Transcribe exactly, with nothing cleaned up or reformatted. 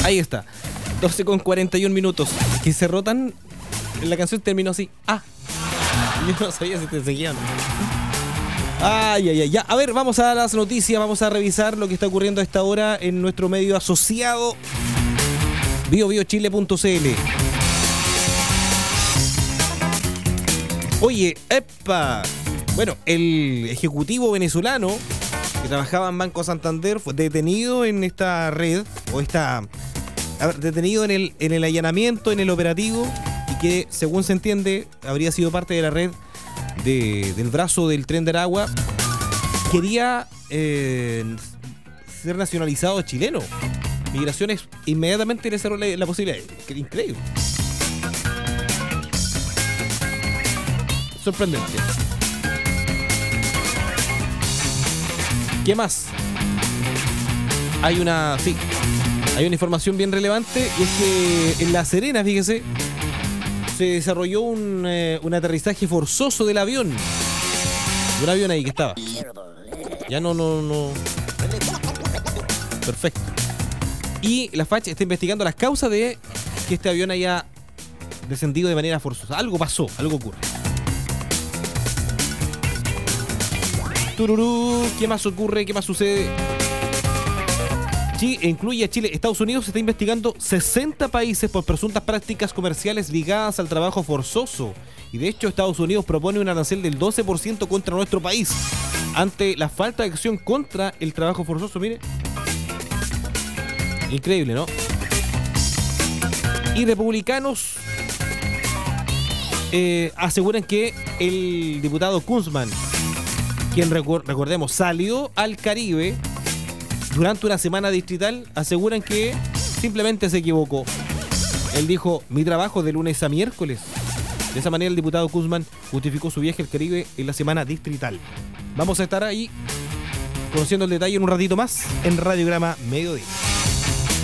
Ahí está. doce con cuarenta y un minutos. Que se rotan. La canción terminó así. Ah. Yo no sabía si te seguían. Ay, ay, ay. Ya, a ver, vamos a las noticias. Vamos a revisar lo que está ocurriendo a esta hora en nuestro medio asociado bio bio chile punto c l. Oye, epa. Bueno, el ejecutivo venezolano que trabajaba en Banco Santander fue detenido en esta red, o está a ver, detenido en el, en el allanamiento, en el operativo, y que, según se entiende, habría sido parte de la red de, del brazo del Tren de Aragua. Quería eh, ser nacionalizado chileno. Migraciones inmediatamente le cerró la, la posibilidad. Increíble. Sorprendente. ¿Qué más? Hay una... Sí. Hay una información bien relevante, y es que en La Serena, fíjese, se desarrolló un, eh, un aterrizaje forzoso del avión. De un avión ahí que estaba. Ya no, no, no. Perfecto. Y la F A C está investigando las causas de que este avión haya descendido de manera forzosa. Algo pasó, algo ocurre. Tururú, ¿qué más ocurre? ¿Qué más sucede? Sí, incluye a Chile. Estados Unidos está investigando sesenta países por presuntas prácticas comerciales ligadas al trabajo forzoso. Y de hecho, Estados Unidos propone un arancel del doce por ciento contra nuestro país ante la falta de acción contra el trabajo forzoso. Mire. Increíble, ¿no? Y republicanos eh, aseguran que el diputado Kunzman, quien recordemos salió al Caribe durante una semana distrital, aseguran que simplemente se equivocó. Él dijo, mi trabajo de lunes a miércoles. De esa manera el diputado Kunzman justificó su viaje al Caribe en la semana distrital. Vamos a estar ahí conociendo el detalle en un ratito más en Radiograma Mediodía.